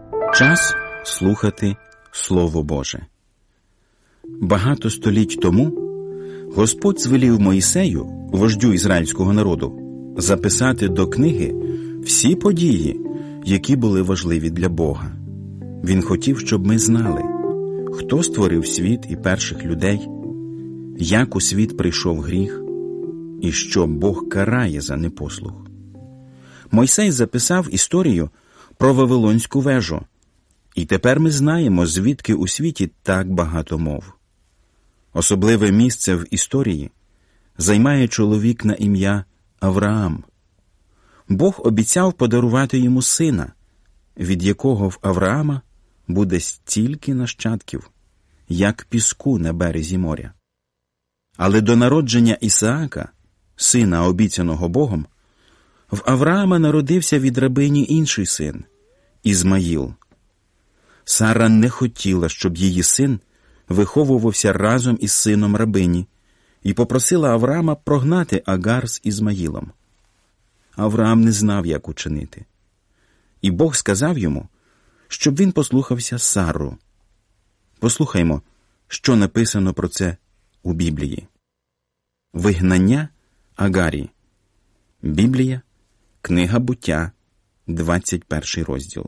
Час слухати Слово Боже. Багато століть тому Господь звелів Мойсею, вождю ізраїльського народу, записати до книги всі події, які були важливі для Бога. Він хотів, щоб ми знали, хто створив світ і перших людей, як у світ прийшов гріх, і що Бог карає за непослух. Мойсей записав історію про Вавилонську вежу, і тепер ми знаємо, звідки у світі так багато мов. Особливе місце в історії займає чоловік на ім'я Авраам. Бог обіцяв подарувати йому сина, від якого в Авраама буде стільки нащадків, як піску на березі моря. Але до народження Ісаака, сина, обіцяного Богом, в Авраама народився від рабині інший син – Ізмаїл. Сара не хотіла, щоб її син виховувався разом із сином рабині, і попросила Авраама прогнати Агар з Ізмаїлом. Авраам не знав, як учинити. І Бог сказав йому, щоб він послухався Сару. Послухаймо, що написано про це у Біблії. Вигнання Агарі. Біблія, книга Буття, 21 розділ.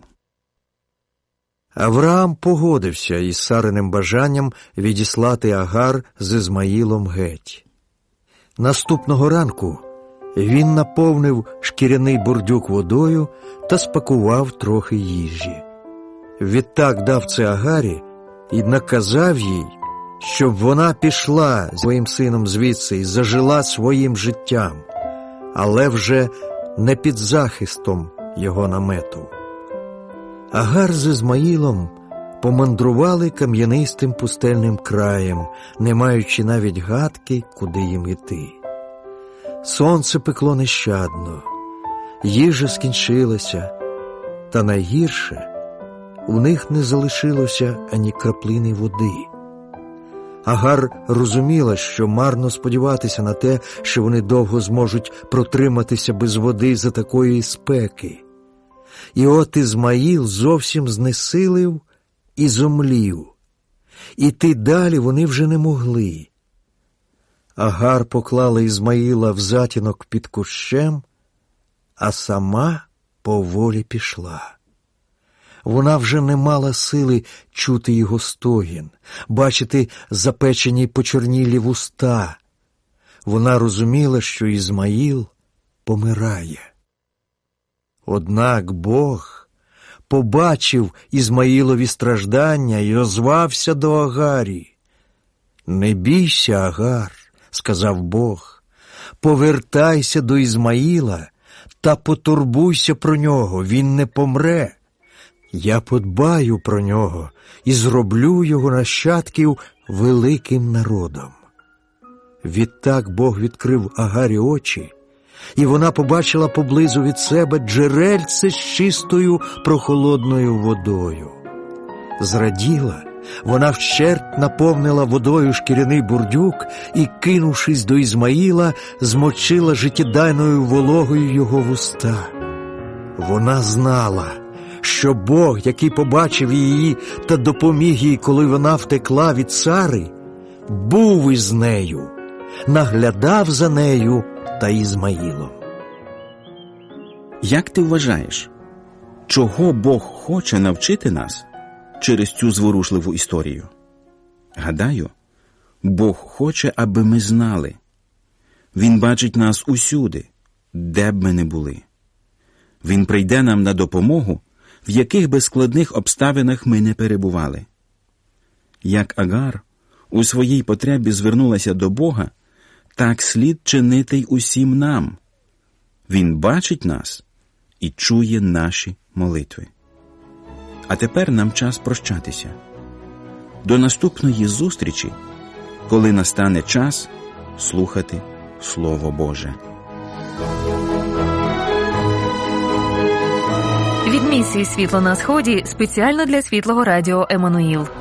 Авраам погодився із Сариним бажанням відіслати Агар з Ізмаїлом геть. Наступного ранку він наповнив шкіряний бурдюк водою та спакував трохи їжі. Відтак дав це Агарі і наказав їй, щоб вона пішла з своїм сином звідси і зажила своїм життям, але вже не під захистом його намету. Агар з Ізмаїлом помандрували кам'янистим пустельним краєм, не маючи навіть гадки, куди їм іти. Сонце пекло нещадно, їжа скінчилася, та найгірше – у них не залишилося ані краплини води. Агар розуміла, що марно сподіватися на те, що вони довго зможуть протриматися без води за такої спеки. І от Ізмаїл зовсім знесилив і зомлів. Іти далі вони вже не могли. Агар поклала Ізмаїла в затінок під кущем, а сама поволі пішла. Вона вже не мала сили чути його стогін, бачити запечені почорнілі вуста. Вона розуміла, що Ізмаїл помирає. Однак Бог побачив Ізмаїлові страждання і озвався до Агарі. «Не бійся, Агар», – сказав Бог, – «повертайся до Ізмаїла та потурбуйся про нього, він не помре. Я подбаю про нього і зроблю його нащадків великим народом». Відтак Бог відкрив Агарі очі, і вона побачила поблизу від себе джерельце з чистою прохолодною водою. Зраділа, вона вщерть наповнила водою шкіряний бурдюк і, кинувшись до Ізмаїла, змочила життєдайною вологою його вуста. Вона знала, що Бог, який побачив її та допоміг їй, коли вона втекла від Сари, був із нею, наглядав за нею та Ізмаїлом. Як ти вважаєш, чого Бог хоче навчити нас через цю зворушливу історію? Гадаю, Бог хоче, аби ми знали. Він бачить нас усюди, де б ми не були. Він прийде нам на допомогу, в яких би складних обставинах ми не перебували. Як Агар у своїй потребі звернулася до Бога, так слід чинити й усім нам. Він бачить нас і чує наші молитви. А тепер нам час прощатися. До наступної зустрічі, коли настане час слухати Слово Боже. Від місії «Світло на Сході» спеціально для Світлого Радіо «Еммануїл».